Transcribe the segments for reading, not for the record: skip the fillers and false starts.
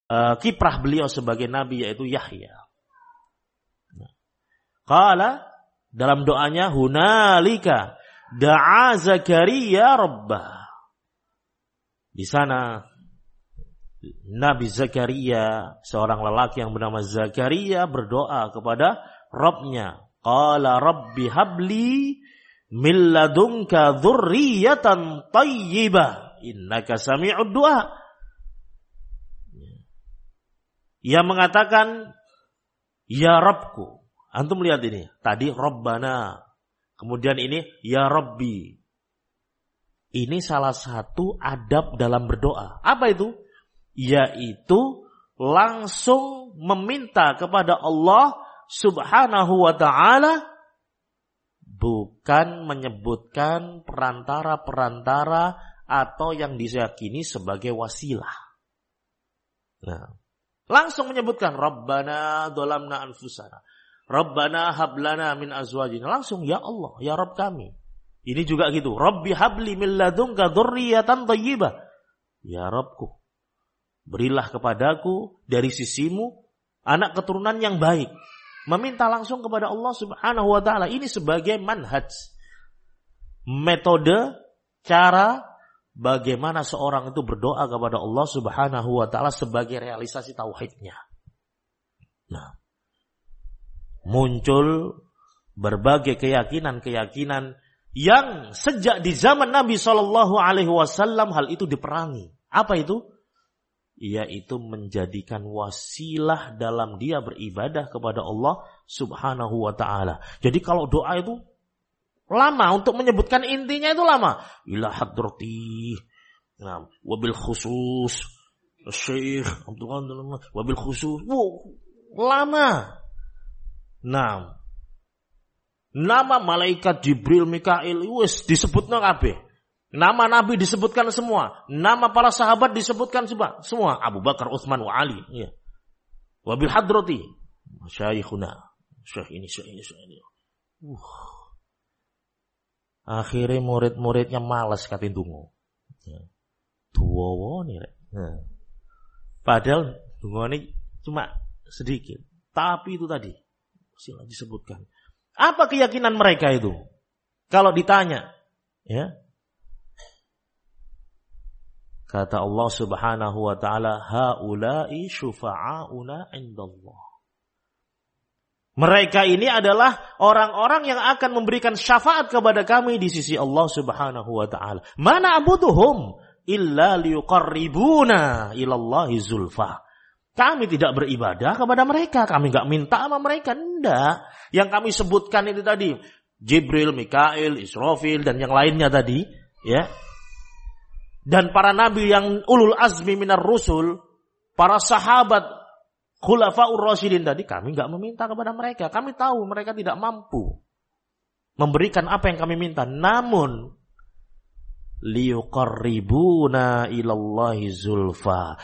kiprah beliau sebagai nabi yaitu Yahya. Qala dalam doanya hunalika da'a Zakaria rabbah. Di sana Nabi Zakaria, seorang lelaki yang bernama Zakaria berdoa kepada Rabbnya. Qala rabbi habli min ladunka dzurriyyatan thayyibah innaka sami'ud du'a. Ia mengatakan, ya Rabbku. Antum lihat ini. Tadi Rabbana. Kemudian ini, ya Rabbi. Ini salah satu adab dalam berdoa. Apa itu? Yaitu langsung meminta kepada Allah subhanahu wa ta'ala. Bukan menyebutkan perantara-perantara atau yang diyakini sebagai wasilah. Nah. Langsung menyebutkan Rabbana dzalamna anfusana. Rabbana hablana min azwajina. Langsung ya Allah, ya Rabb kami. Ini juga gitu. Rabbi habli min ladunka dzurriyyatan thayyibah. Ya Rabbku, berilah kepadaku dari sisimu anak keturunan yang baik. Meminta langsung kepada Allah Subhanahu wa taala. Ini sebagai manhaj. Metode, cara bagaimana seorang itu berdoa kepada Allah Subhanahu wa ta'ala sebagai realisasi tauhidnya. Nah, muncul berbagai keyakinan-keyakinan yang sejak di zaman Nabi SAW hal itu diperangi. Apa itu? Yaitu menjadikan wasilah dalam dia beribadah kepada Allah Subhanahu wa ta'ala. Jadi kalau doa itu lama, untuk menyebutkan intinya itu lama. Ila hadrati. Nah, wabil khusus Syekh wabil khusus. Lama. Nah, nama malaikat Jibril, Mikail wis disebutna kabeh. Nama Nabi disebutkan semua. Nama para sahabat disebutkan semua. Abu Bakar, Utsman, wa Ali. Ya. Wabil hadrati. Masyayikhuna. Syekh ini. Akhirnya murid-muridnya malas katin dungo. Duwowo nih. Padahal dungo ini cuma sedikit. Tapi itu tadi sila disebutkan. Apa keyakinan mereka itu? Kalau ditanya, ya. Kata Allah Subhanahu wa taala, haula'i syufa'auna 'indallah. Mereka ini adalah orang-orang yang akan memberikan syafaat kepada kami di sisi Allah Subhanahu wa taala. Mana abuduhum illa liqarribuna ilallahi zulfa. Kami tidak beribadah kepada mereka, kami enggak minta sama mereka, enggak. Yang kami sebutkan itu tadi, Jibril, Mikail, Israfil dan yang lainnya tadi, ya. Dan para nabi yang ulul azmi minar rusul, para sahabat Khulafaur Rasyidin tadi, kami enggak meminta kepada mereka. Kami tahu mereka tidak mampu memberikan apa yang kami minta. Namun liyuqarribuna ilallahi zulfa,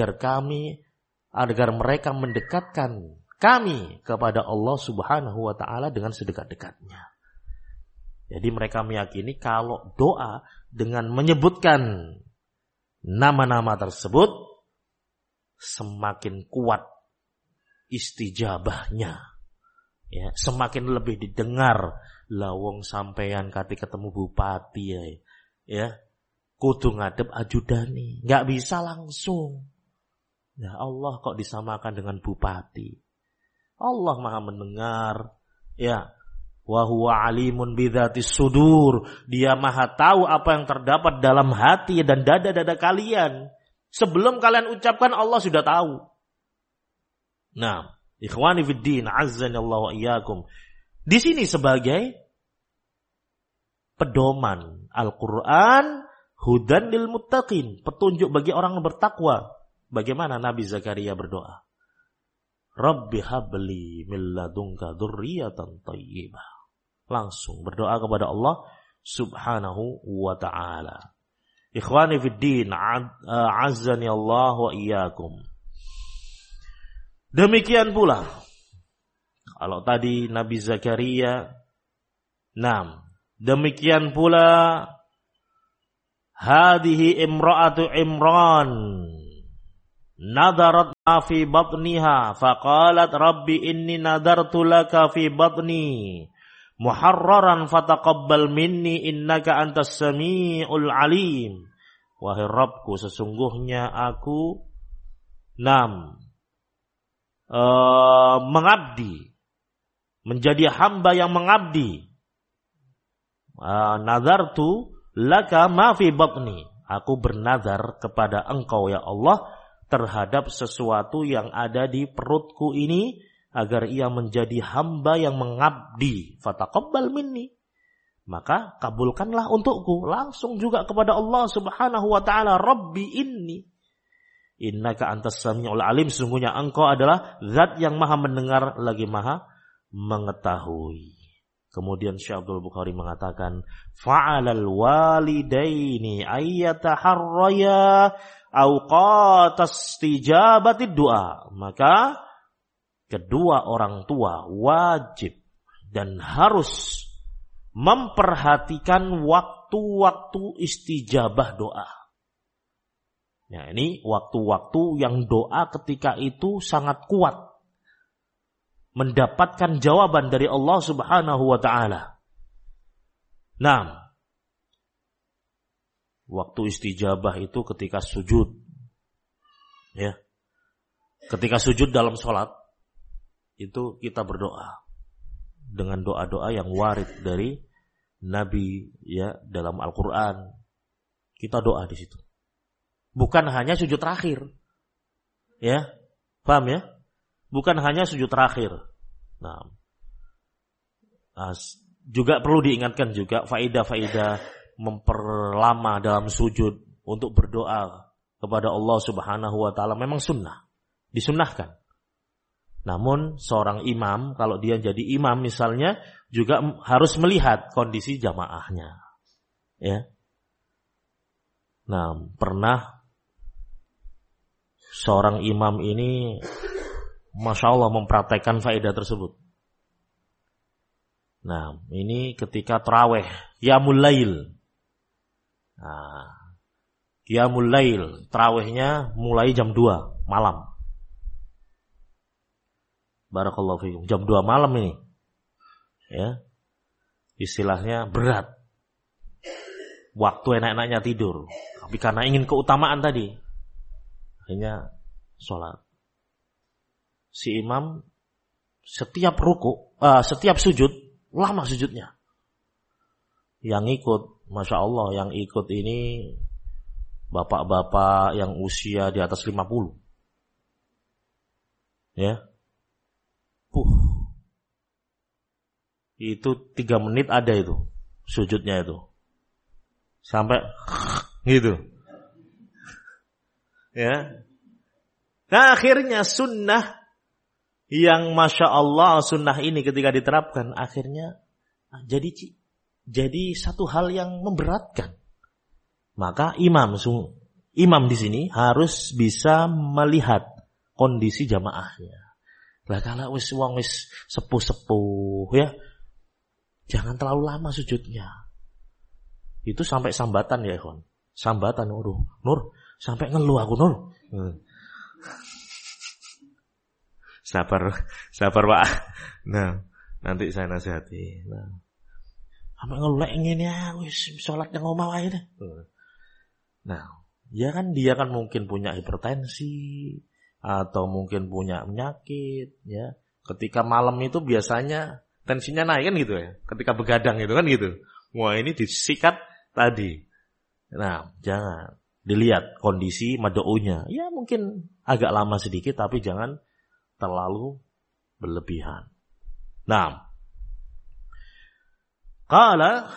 agar mereka mendekatkan kami kepada Allah Subhanahu wa taala dengan sedekat-dekatnya. Jadi mereka meyakini kalau doa dengan menyebutkan nama-nama tersebut semakin kuat istijabahnya, ya, semakin lebih didengar. Lawong sampeyan kate ketemu bupati ya kudu ngadep ajudani, nggak bisa langsung. Ya Allah kok disamakan dengan bupati? Allah Maha mendengar, ya. Wa huwa alimun bidzatis sudur. Dia Maha tahu apa yang terdapat dalam hati dan dada-dada kalian. Sebelum kalian ucapkan Allah sudah tahu. Nah, ikhwani fiddin, azzanallahu wa iyyakum. Di sini sebagai pedoman Al-Qur'an hudan lil muttaqin, petunjuk bagi orang yang bertakwa. Bagaimana Nabi Zakaria berdoa? Rabbi habli min ladunka dzurriyyatan thayyibah. Langsung berdoa kepada Allah Subhanahu wa ta'ala. Ikhwani fiddin, azzani Allah wa iyyakum. Demikian pula kalau tadi Nabi Zakaria, demikian pula hadhihi imra'atu Imran nadarat ma fi batniha faqalat rabbi inni nadartu laka fi batni muharraran fataqabbal minni innaka antas samiul alim. Wahai Rabbku, sesungguhnya aku mengabdi, menjadi hamba yang mengabdi. Nadartu laka ma fi batni. Aku bernazar kepada Engkau ya Allah terhadap sesuatu yang ada di perutku ini, agar ia menjadi hamba yang mengabdi. Fataqabbal minni. Maka kabulkanlah untukku. Langsung juga kepada Allah subhanahu wa ta'ala. Rabbi inni innaka antas sami'ul alim. Sesungguhnya Engkau adalah zat yang maha mendengar lagi maha mengetahui. Kemudian Syekh Abdul Bukhari mengatakan, fa'alal walidaini ayyataharraya awqatas ijabatid du'a. Maka kedua orang tua wajib dan harus memperhatikan waktu-waktu istijabah doa. Ya, ini waktu-waktu yang doa ketika itu sangat kuat mendapatkan jawaban dari Allah Subhanahu wa taala. Nah, waktu istijabah itu ketika sujud. Ya. Ketika sujud dalam sholat itu kita berdoa dengan doa-doa yang warid dari Nabi ya dalam Al-Qur'an. Kita doa di situ. Bukan hanya sujud terakhir. Ya. Paham ya? Bukan hanya sujud terakhir. Nah, juga perlu diingatkan juga faedah-faedah memperlama dalam sujud untuk berdoa kepada Allah Subhanahu wa taala memang sunnah. Disunnahkan. Namun seorang imam, kalau dia jadi imam misalnya, juga harus melihat kondisi jamaahnya. Ya. Nah, pernah seorang imam ini, Masya Allah, mempraktekkan faedah tersebut. Nah, ini ketika tarawih, qiyamul lail. Nah, qiyamul lail, tarawihnya mulai jam 2 malam. Barakallahu fikum. Jam 2 malam ini. Ya. Istilahnya berat. Waktu enak-enaknya tidur. Tapi karena ingin keutamaan tadi, akhirnya sholat. Si imam setiap setiap sujud, lama sujudnya. Yang ikut, Masya Allah, yang ikut ini bapak-bapak yang usia di atas 50. Ya. Itu 3 menit ada itu sujudnya itu sampai gitu ya. Nah, akhirnya sunnah yang Masya Allah, sunnah ini ketika diterapkan akhirnya jadi satu hal yang memberatkan. Maka imam di sini harus bisa melihat kondisi jamaahnya. Lah kalau wis sepuh-sepuh ya, jangan terlalu lama sujudnya. Itu sampai sambatan ya, kawan. Sambatan, Nur, sampai ngeluh aku, Nur. Sabar Pak. Nah, nanti saya nasihati. Nah, sampai ngeluh ngene ya, wis salat nang omah wae deh. Nah, dia kan mungkin punya hipertensi atau mungkin punya penyakit ya. Ketika malam itu biasanya tensinya naik kan gitu ya. Ketika begadang itu kan gitu. Wah, ini disikat tadi. Nah, jangan. Dilihat kondisi mad'unya. Ya mungkin agak lama sedikit tapi jangan terlalu berlebihan. Nah, qala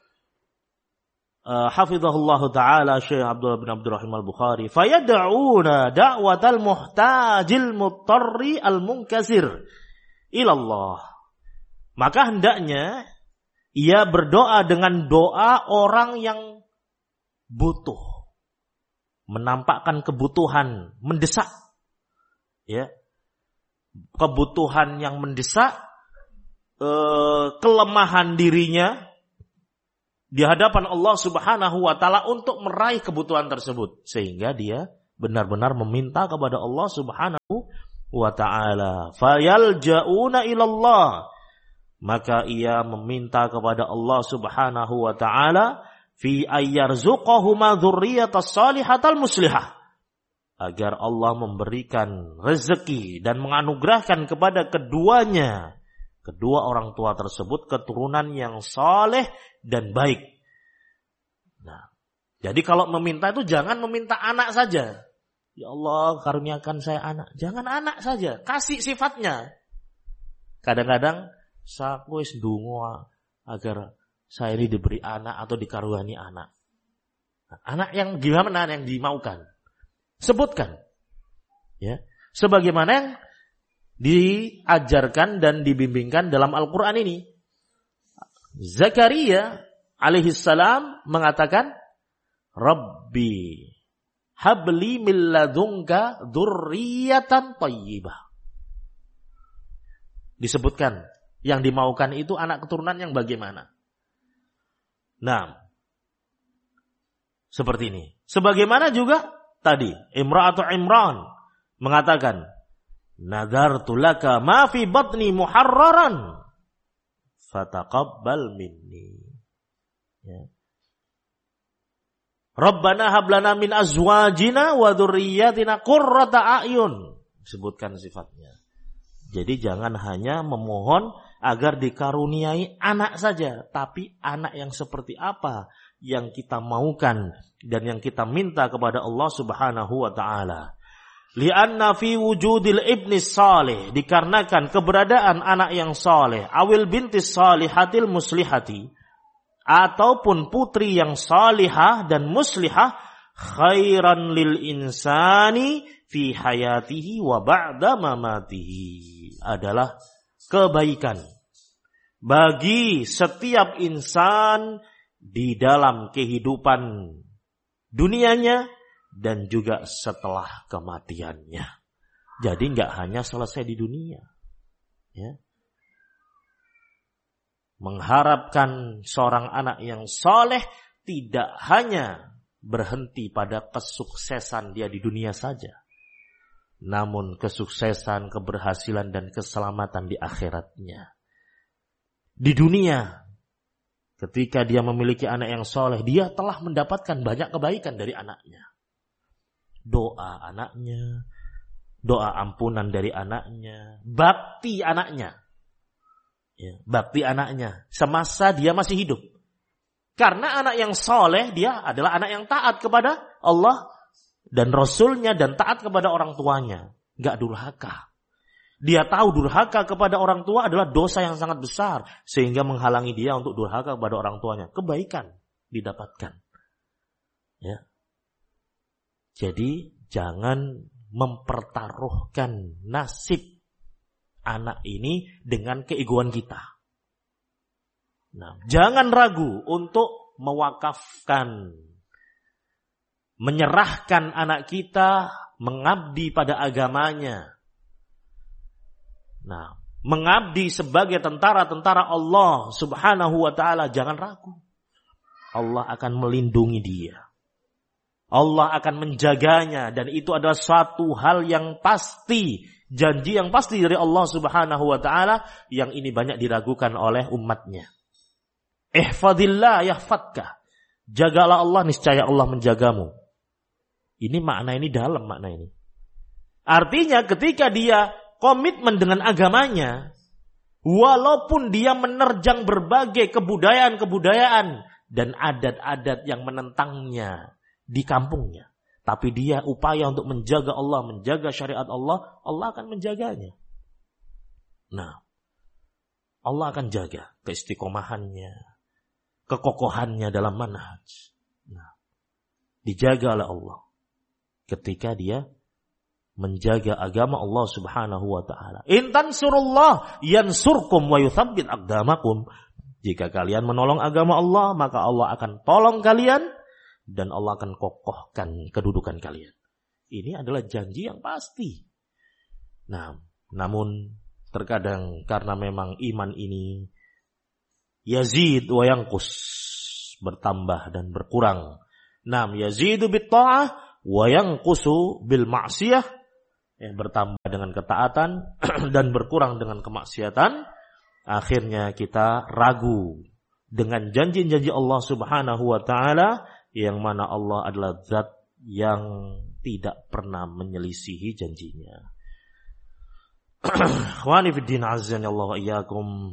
hafizahullahu ta'ala Syekh Abdullah bin Abdurrahim al-Bukhari, fayad'una da'watal muhtajil muttarri al-munkasir ilallah. Maka hendaknya ia berdoa dengan doa orang yang butuh, menampakkan kebutuhan mendesak, ya, kebutuhan yang mendesak, kelemahan dirinya di hadapan Allah Subhanahu wa taala untuk meraih kebutuhan tersebut, sehingga dia benar-benar meminta kepada Allah Subhanahu wa ta'ala. Fayalja'una ilallah, maka ia meminta kepada Allah Subhanahu wa ta'ala fi ayyarzuqahuma dzurriyyatas shalihatal muslihah, agar Allah memberikan rezeki dan menganugerahkan kepada kedua orang tua tersebut keturunan yang saleh dan baik. Nah, jadi kalau meminta itu jangan meminta anak saja. Ya Allah, karuniakan saya anak. Jangan anak saja, kasih sifatnya. Kadang-kadang saya wis ndonga agar saya ini diberi anak atau dikaruniai anak. Nah, anak yang gimana yang dimaukan? Sebutkan. Ya, sebagaimana yang diajarkan dan dibimbingkan dalam Al-Qur'an ini. Zakaria alaihissalam mengatakan, Rabbi habli min ladunka dzurriyyatan thayyibah. Disebutkan yang dimaukan itu anak keturunan yang bagaimana. Nah, seperti ini. Sebagaimana juga tadi Imra'atu Imran mengatakan, nadartu laka ma fi batni muharraran fataqabbal minni. Ya. Rabbana hablana min azwajina wa dzurriyyatina qurrata a'yun. Sebutkan sifatnya. Jadi jangan hanya memohon agar dikaruniai anak saja, tapi anak yang seperti apa yang kita maukan dan yang kita minta kepada Allah Subhanahu wa ta'ala. Li'anna fi wujudil ibni salih, dikarenakan keberadaan anak yang saleh, awil bintis salihatil muslihati, ataupun putri yang salihah dan muslihah, khairan lil insani fi hayatihi wa ba'da mamatihi, adalah kebaikan bagi setiap insan di dalam kehidupan dunianya dan juga setelah kematiannya. Jadi enggak hanya selesai di dunia, ya. Mengharapkan seorang anak yang soleh tidak hanya berhenti pada kesuksesan dia di dunia saja, namun kesuksesan, keberhasilan dan keselamatan di akhiratnya. Di dunia, ketika dia memiliki anak yang soleh, dia telah mendapatkan banyak kebaikan dari anaknya. Doa anaknya, doa ampunan dari anaknya, bakti anaknya. Ya, bakti anaknya semasa dia masih hidup. Karena anak yang soleh, dia adalah anak yang taat kepada Allah dan Rasulnya dan taat kepada orang tuanya. Gak durhaka. Dia tahu durhaka kepada orang tua adalah dosa yang sangat besar, sehingga menghalangi dia untuk durhaka kepada orang tuanya. Kebaikan didapatkan. Ya. Jadi jangan mempertaruhkan nasib anak ini dengan keegoan kita. Nah, jangan ragu untuk mewakafkan, menyerahkan anak kita mengabdi pada agamanya. Nah, mengabdi sebagai tentara-tentara Allah Subhanahu wa ta'ala, jangan ragu. Allah akan melindungi dia. Allah akan menjaganya, dan itu adalah suatu hal yang pasti, janji yang pasti dari Allah Subhanahu wa ta'ala, yang ini banyak diragukan oleh umatnya. Ihfadillah yahfadka. Jagalah Allah, niscaya Allah menjagamu. Ini makna ini dalam makna ini. Artinya ketika dia komitmen dengan agamanya, walaupun dia menerjang berbagai kebudayaan-kebudayaan dan adat-adat yang menentangnya di kampungnya, tapi dia upaya untuk menjaga Allah, menjaga syariat Allah, Allah akan menjaganya. Nah, Allah akan jaga keistiqomahannya, kekokohannya dalam manhaj. Nah, dijaga oleh Allah ketika dia menjaga agama Allah Subhanahu wa ta'ala. In tansurullah yansurkum wa yuthabbit aqdamakum. Jika kalian menolong agama Allah, maka Allah akan tolong kalian dan Allah akan kokohkan kedudukan kalian. Ini adalah janji yang pasti. Nah, namun terkadang karena memang iman ini yazid wa yanqus, bertambah dan berkurang. Nam yazidu bit ta'ah wa yanqusu bil ma'siyah, bertambah dengan ketaatan dan berkurang dengan kemaksiatan, akhirnya kita ragu dengan janji-janji Allah Subhanahu wa taala, yang mana Allah adalah zat yang tidak pernah menyelisihi janjinya. Khawani fiddin azza Allah wa iyyakum.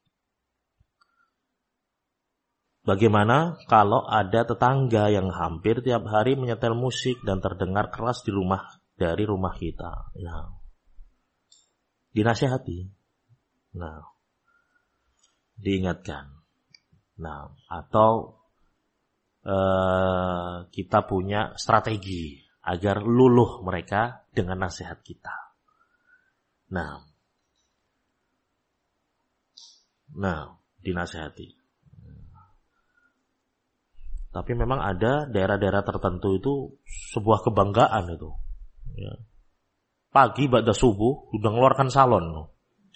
Bagaimana kalau ada tetangga yang hampir tiap hari menyetel musik dan terdengar keras dari rumah kita? Nah, dinasihati. Nah, diingatkan. Nah, atau kita punya strategi agar luluh mereka dengan nasihat kita. Nah, dinasihati. Tapi memang ada daerah-daerah tertentu itu sebuah kebanggaan itu. Ya. Pagi ba'da subuh udah ngeluarkan salon.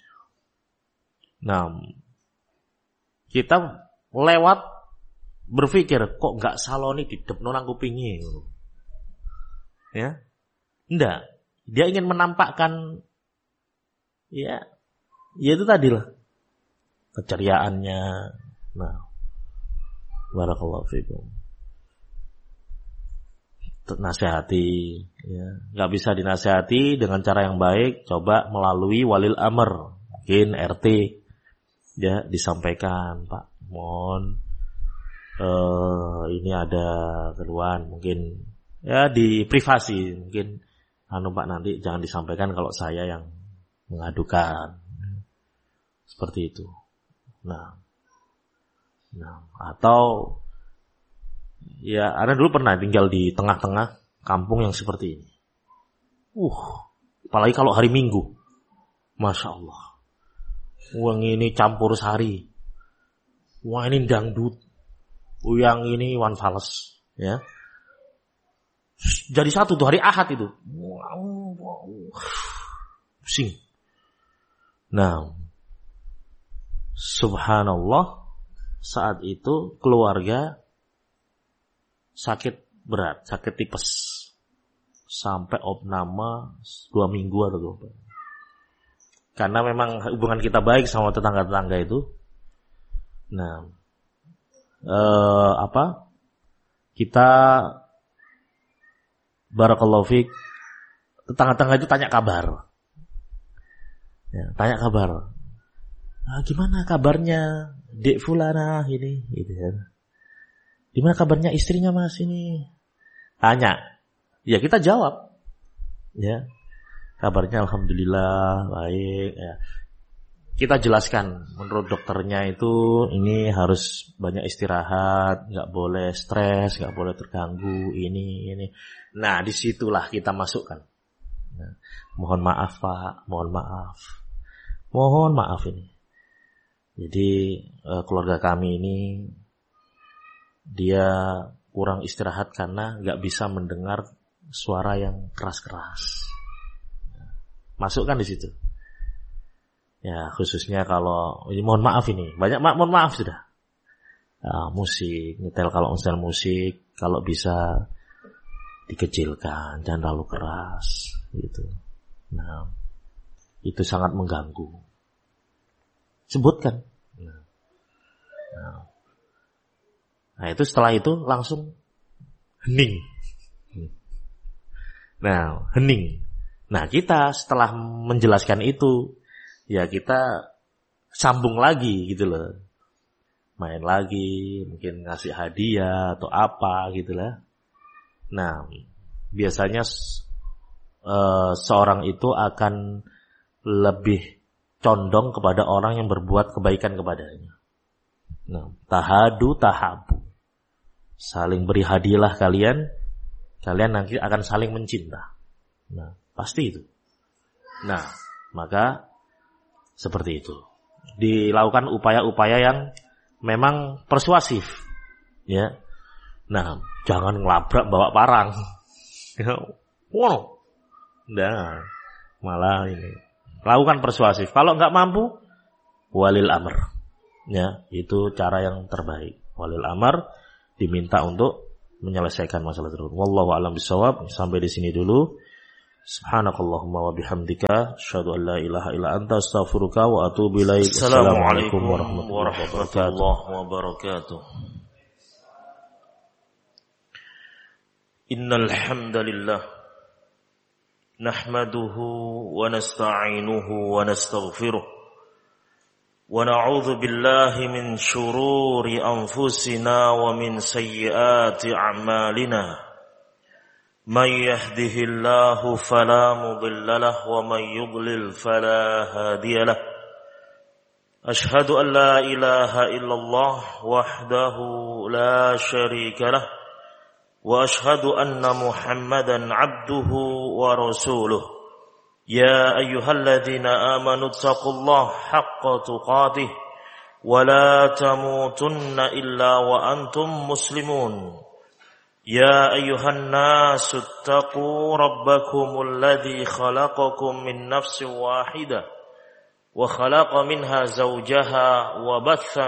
Nah, kita lewat berpikir kok nggak saloni di depno nang kupinge. Ya, enggak. Dia ingin menampakkan, ya itu tadi lah keceriaannya. Nah, barakallahu fikum. Nasihati, ya. Nggak bisa dinasihati dengan cara yang baik, coba melalui walil amr, mungkin RT, ya, disampaikan, Pak, mohon ini ada keluhan, mungkin ya di privasi, mungkin Pak nanti jangan disampaikan kalau saya yang mengadukan, seperti itu. Nah, atau ya, Anda dulu pernah tinggal di tengah-tengah kampung yang seperti ini. Apalagi kalau hari Minggu, Masya Allah, uang ini campur sari, wah ini dangdut, yang ini Iwan Fals, ya. Jadi satu tuh hari Ahad itu, pusing. Nah, subhanallah, saat itu keluarga sakit berat, sakit tipes, sampai opname 2 minggu atau 2. Karena memang hubungan kita baik sama tetangga-tetangga itu. Nah, kita barakallahu fiik, tetangga-tetangga itu tanya kabar. Ya, tanya kabar. Gimana kabarnya Dek Fulana ini, gitu ya. Gimana kabarnya istrinya Mas ini? Tanya. Ya kita jawab. Ya. Kabarnya alhamdulillah baik, ya. Kita jelaskan, menurut dokternya itu ini harus banyak istirahat, enggak boleh stres, enggak boleh terganggu ini. Nah, disitulah kita masukkan. Nah, mohon maaf Pak, mohon maaf ini. Jadi keluarga kami ini dia kurang istirahat karena nggak bisa mendengar suara yang keras-keras. Masukkan di situ. Ya, khususnya kalau ini mohon maaf ini, banyak mohon maaf sudah. Musik, nyetel kalau nyetel musik, kalau bisa dikecilkan, jangan terlalu keras, gitu. Nah, itu sangat mengganggu. Sebutkan. Nah, itu setelah itu langsung hening. Nah, hening. Nah, kita setelah menjelaskan itu, ya kita sambung lagi gitu loh. Main lagi, mungkin ngasih hadiah atau apa gitu lah. Nah, biasanya seorang itu akan lebih condong kepada orang yang berbuat kebaikan kepadanya. Nah, tahabu. Saling beri hadiah kalian nanti akan saling mencinta. Nah, pasti itu. Nah, maka seperti itu. Dilakukan upaya-upaya yang memang persuasif. Ya. Nah, jangan ngelabrak bawa parang. Wow. Nah, malah ini. Lakukan persuasif. Kalau enggak mampu, walil amr. Ya, itu cara yang terbaik. Walil amr diminta untuk menyelesaikan masalah tersebut. Wallahu a'lam bishawab. Sampai di sini dulu. Subhanakallahumma wa bihamdika asyhadu an la ilaha illa anta astaghfiruka wa atubu ilaik. Assalamualaikum warahmatullahi wabarakatuh. Innal hamdalillah nahmaduhu wa nasta'inuhu wa nastaghfiruh. ونعوذ بالله من شرور أنفسنا ومن سيئات أعمالنا من يهده الله فلا مضل له ومن يضلل فلا هادي له أشهد أن لا إله إلا الله وحده لا شريك له وأشهد أن محمدا عبده ورسوله يا أيها الذين آمنوا اتقوا الله حق تقاته ولا تموتن إلا وأنتم مسلمون يا أيها الناس اتقوا ربكم الذي خلقكم من نفس واحدة وخلق منها زوجها وبث